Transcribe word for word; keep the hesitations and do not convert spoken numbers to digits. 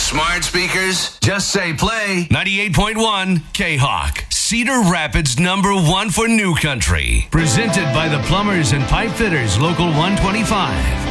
smart speakers? Just say play. ninety-eight point one K-Hawk. Cedar Rapids number one for New Country. Presented by the Plumbers and Pipe Fitters Local one twenty-five.